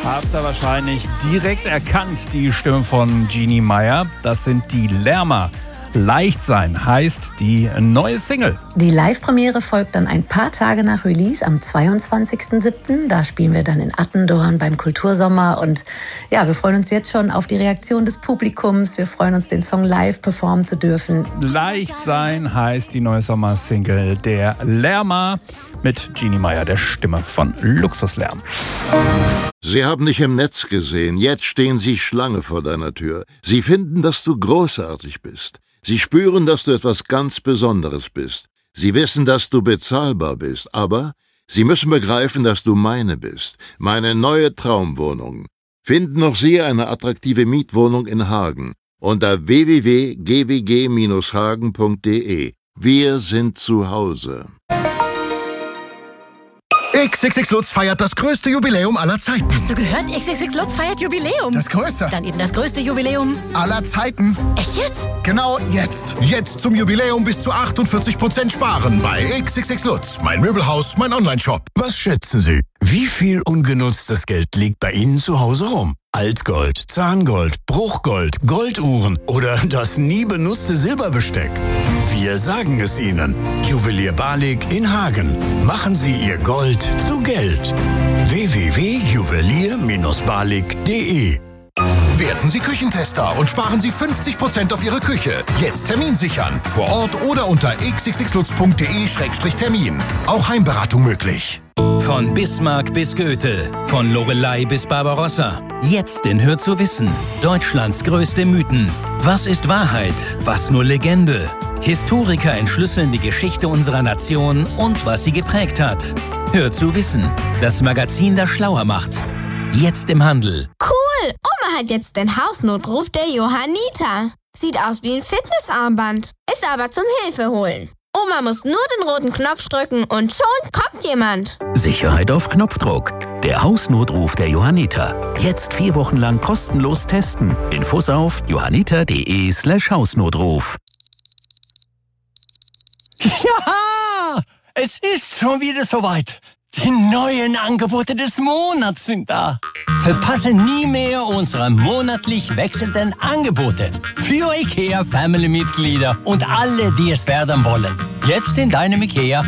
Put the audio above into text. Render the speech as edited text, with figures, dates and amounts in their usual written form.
Habt ihr wahrscheinlich direkt erkannt, die Stimme von Jeannie Meyer. Das sind die Lärmer. Leicht sein heißt die neue Single. Die Live-Premiere folgt dann ein paar Tage nach Release am 22.07. Da spielen wir dann in Attendorn beim Kultursommer. Und ja, wir freuen uns jetzt schon auf die Reaktion des Publikums. Wir freuen uns, den Song live performen zu dürfen. Leicht sein heißt die neue Sommersingle der Lärmer mit Jeannie Meyer, der Stimme von Luxuslärm. Sie haben dich im Netz gesehen. Jetzt stehen sie Schlange vor deiner Tür. Sie finden, dass du großartig bist. Sie spüren, dass du etwas ganz Besonderes bist. Sie wissen, dass du bezahlbar bist. Aber sie müssen begreifen, dass du meine bist. Meine neue Traumwohnung. Finden auch Sie eine attraktive Mietwohnung in Hagen unter www.gwg-hagen.de. Wir sind zu Hause. XXX Lutz feiert das größte Jubiläum aller Zeiten. Hast du gehört? XXX Lutz feiert Jubiläum. Das größte. Dann eben das größte Jubiläum Aller Zeiten. Echt jetzt? Genau jetzt. Jetzt zum Jubiläum bis zu 48% sparen bei XXX Lutz. Mein Möbelhaus, mein Onlineshop. Was schätzen Sie? Wie viel ungenutztes Geld liegt bei Ihnen zu Hause rum? Altgold, Zahngold, Bruchgold, Golduhren oder das nie benutzte Silberbesteck? Wir sagen es Ihnen. Juwelier Balik in Hagen. Machen Sie Ihr Gold zu Geld. www.juwelier-balik.de. Werden Sie Küchentester und sparen Sie 50% auf Ihre Küche. Jetzt Termin sichern. Vor Ort oder unter xxxlutz.de/termin. Auch Heimberatung möglich. Von Bismarck bis Goethe, von Loreley bis Barbarossa. Jetzt in Hör zu wissen. Deutschlands größte Mythen. Was ist Wahrheit? Was nur Legende? Historiker entschlüsseln die Geschichte unserer Nation und was sie geprägt hat. Hör zu wissen. Das Magazin, das schlauer macht. Jetzt im Handel. Cool! Oma hat jetzt den Hausnotruf der Johanniter. Sieht aus wie ein Fitnessarmband. Ist aber zum Hilfeholen. Oma muss nur den roten Knopf drücken und schon kommt jemand. Sicherheit auf Knopfdruck. Der Hausnotruf der Johanniter. Jetzt 4 Wochen lang kostenlos testen. Infos auf johanniter.de/Hausnotruf. Ja, es ist schon wieder soweit. Die neuen Angebote des Monats sind da. Verpasse nie mehr unsere monatlich wechselnden Angebote für IKEA Family-Mitglieder und alle, die es werden wollen. Jetzt in deinem IKEA